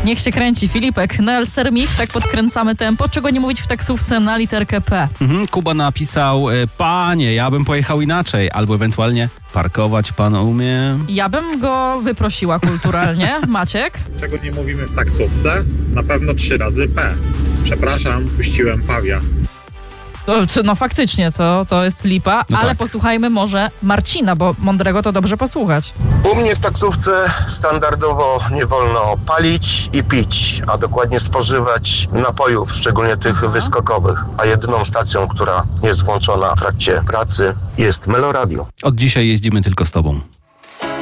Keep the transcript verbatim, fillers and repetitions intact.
Niech się kręci. Filipek, Nel Sermich, tak podkręcamy tempo. Czego nie mówić w taksówce na literkę P? Mhm, Kuba napisał, panie, ja bym pojechał inaczej, albo ewentualnie parkować pan umie. Ja bym go wyprosiła kulturalnie. Maciek? Czego nie mówimy w taksówce? Na pewno trzy razy P. Przepraszam, puściłem pawia. No, czy- no faktycznie, to, to jest lipa, No ale tak. posłuchajmy może Marcina, bo mądrego to dobrze posłuchać. U mnie w taksówce standardowo nie wolno palić i pić, a dokładnie spożywać napojów, szczególnie tych wyskokowych. A jedyną stacją, która jest włączona w trakcie pracy, jest Meloradio. Od dzisiaj jeździmy tylko z tobą.